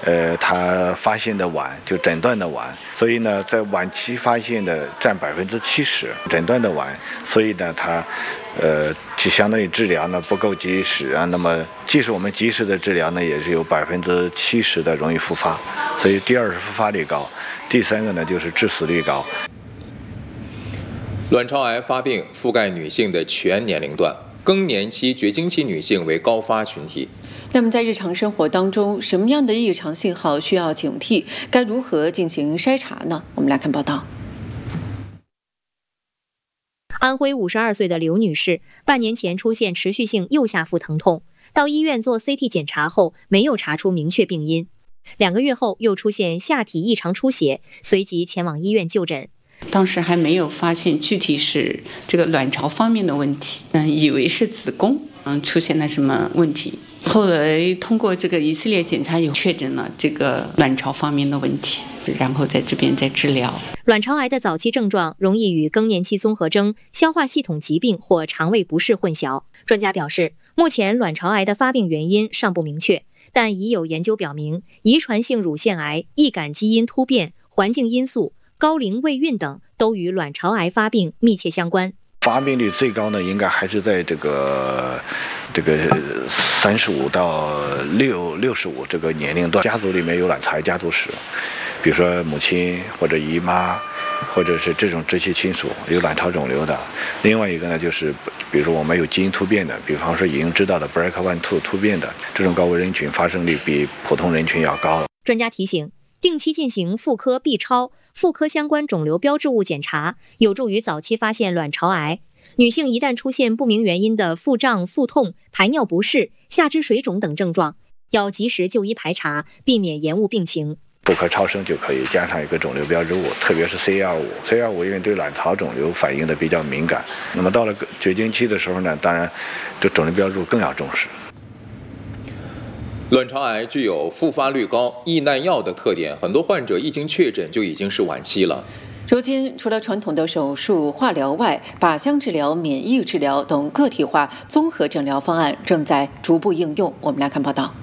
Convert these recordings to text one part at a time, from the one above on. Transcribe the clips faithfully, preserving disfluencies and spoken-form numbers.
呃，它发现的晚，就诊断的晚，所以呢，在晚期发现的占百分之七十，诊断的晚，所以呢，它，呃，就相当于治疗呢不够及时啊。那么，即使我们及时的治疗呢，也是有百分之七十的容易复发，所以第二是复发率高，第三个呢就是致死率高。 卵巢癌发病覆盖女性的全年龄段，更年期、绝经期女性为高发群体。 那么在日常生活当中，什么样的异常信号需要警惕？该如何进行筛查呢？我们来看报道。 安徽五十二岁的刘女士，半年前出现持续性右下腹疼痛，到医院做 C T 检查后没有查出明确病因，两个月后又出现下体异常出血，随即前往医院就诊。 当时还没有发现具体是这个卵巢方面的问题，嗯，以为是子宫嗯出现了什么问题。后来通过这个一系列检查，有确诊了这个卵巢方面的问题，然后在这边再治疗。 卵巢癌的早期症状容易与更年期综合征、消化系统疾病或肠胃不适混淆。专家表示，目前卵巢癌的发病原因尚不明确，但已有研究表明，遗传性乳腺癌、易感基因突变、环境因素、高龄未孕等都与卵巢癌发病密切相关。 发病率最高呢，应该还是在这个这个三十五到六六十五这个年龄段，家族里面有卵巢癌家族史，比如说母亲或者姨妈，或者是这种直系亲属有卵巢肿瘤的。另外一个呢，就是比如说我们有基因突变的，比方说已经知道的 B R C A 一 二 突变的，这种高危人群发生率比普通人群要高。 专家提醒，定期进行妇科 B 超、妇科相关肿瘤标志物检查，有助于早期发现卵巢癌。女性一旦出现不明原因的腹胀、腹痛、排尿不适、下肢水肿等症状，要及时就医排查，避免延误病情。 妇科超声就可以加上一个肿瘤标志物，特别是 C 二五 C 二五因为对卵巢肿瘤反应的比较敏感，那么到了绝经期的时候呢，当然这肿瘤标志物更要重视。 卵巢癌具有复发率高、易耐药的特点，很多患者一经确诊就已经是晚期了。 如今，除了传统的手术、化疗外，靶向治疗、免疫治疗等个体化综合诊疗方案正在逐步应用。我们来看报道。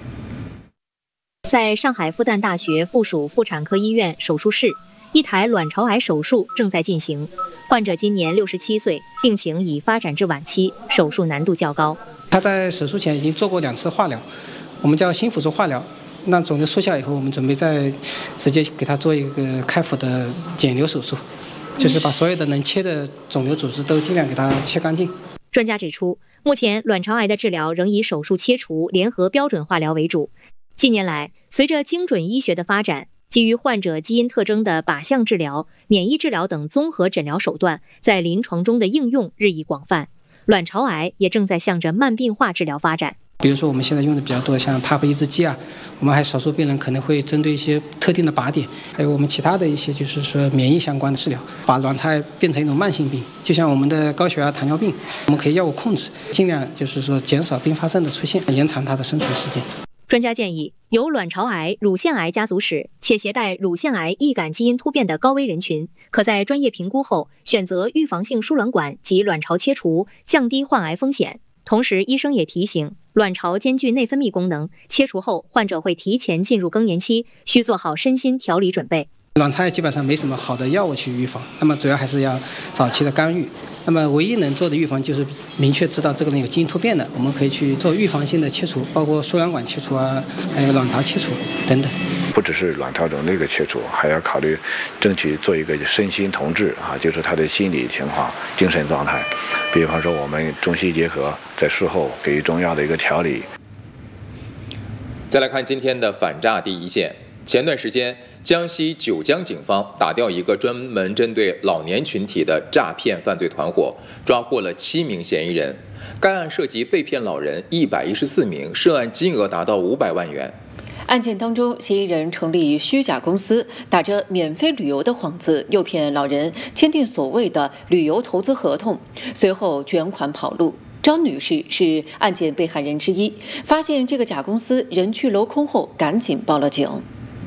在上海复旦大学附属妇产科医院手术室，一台卵巢癌手术正在进行。患者今年六十七岁，病情已发展至晚期，手术难度较高。 他在手术前已经做过两次化疗，我们叫新辅助化疗。那肿瘤缩小以后，我们准备再直接给他做一个开腹的减瘤手术，就是把所有的能切的肿瘤组织都尽量给它切干净。 专家指出，目前卵巢癌的治疗仍以手术切除、联合标准化疗为主。近年来，随着精准医学的发展，基于患者基因特征的靶向治疗、免疫治疗等综合诊疗手段在临床中的应用日益广泛，卵巢癌也正在向着慢病化治疗发展。 比如说我们现在用的比较多，像 P A P 抑制剂啊，我们还少数病人可能会针对一些特定的靶点，还有我们其他的一些就是说免疫相关的治疗，把卵巢癌变成一种慢性病，就像我们的高血压、糖尿病，我们可以药物控制，尽量就是说减少并发症的出现，延长它的生存时间。 专家建议，有卵巢癌、乳腺癌家族史且携带乳腺癌易感基因突变的高危人群，可在专业评估后选择预防性输卵管及卵巢切除，降低患癌风险。同时，医生也提醒，卵巢兼具内分泌功能，切除后患者会提前进入更年期，需做好身心调理准备。 卵巢癌基本上没什么好的药物去预防，那么主要还是要早期的干预。那么唯一能做的预防就是明确知道这个人有基因突变的，我们可以去做预防性的切除，包括输卵管切除啊，还有卵巢切除等等。 不只是卵巢肿瘤的切除，还要考虑争取做一个身心同治啊，就是他的心理情况、精神状态。比方说我们中西结合，在术后给予中药的一个调理。 再来看今天的反诈第一线。前段时间，江西九江警方打掉一个专门针对老年群体的诈骗犯罪团伙，抓获了七名嫌疑人。该案涉及被骗老人一百一十四名，涉案金额达到五百万元。 案件当中，嫌疑人成立虚假公司，打着免费旅游的幌子，诱骗老人签订所谓的旅游投资合同，随后卷款跑路。张女士是案件被害人之一，发现这个假公司人去楼空后，赶紧报了警。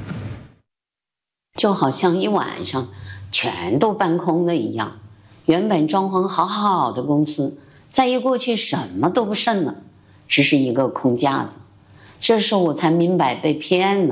就好像一晚上全都搬空了一样，原本装潢好好的公司，再一过去什么都不剩了，只是一个空架子。这时候我才明白被骗了。